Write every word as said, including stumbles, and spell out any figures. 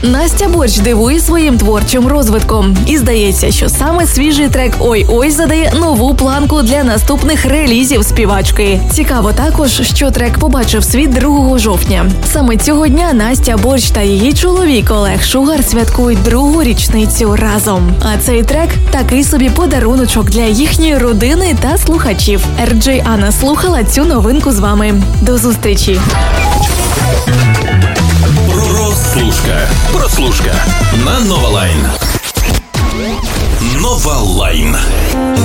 Настя Борщ дивує своїм творчим розвитком. І здається, що саме свіжий трек «Ой-ой» задає нову планку для наступних релізів співачки. Цікаво також, що трек побачив світ другого жовтня. Саме цього дня Настя Борщ та її чоловік Олег Шугар святкують другу річницю разом. А цей трек – такий собі подаруночок для їхньої родини та слухачів. ар джей Анна слухала цю новинку з вами. До зустрічі! Прослушка. Прослушка на Нова Лайн. Нова Лайн.